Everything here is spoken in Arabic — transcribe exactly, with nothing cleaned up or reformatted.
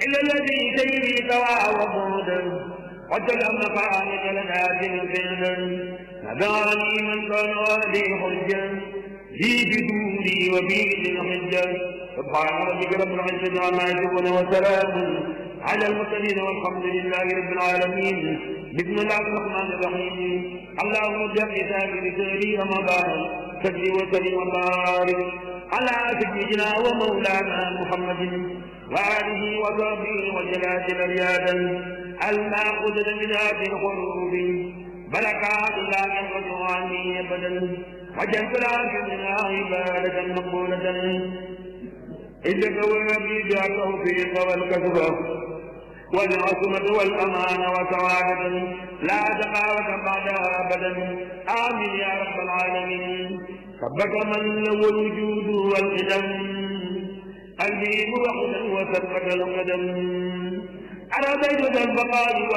إلا الذي سيري طوى وبودا قتل مقامك لنازل فعلا نبعني من كان والي حجا في بدوري وبيد الحجة سبحان ربك رب العزة عما يصفون وسلام على المرسلين والحمد لله رب العالمين. بسم الله الرحمن الرحيم. اللهم جل سامي لسيري رمضان صل وسلم وبارك على سيدنا ومولانا محمد وآله وصحبه وجلال الأرياد المأخوذة من هذه القلوب بركات الله ينقض عني أبدا وجنب منها عبادة مقبولة إنك ونبي بالتوفيق والكسب والعصمة والأمان وسعادة لا تقاوة بعدها أبدا. آمين يا رب العالمين. ربك من له الوجود والقدم قلبي موحدا وثبت القدم أرى بيت البقاء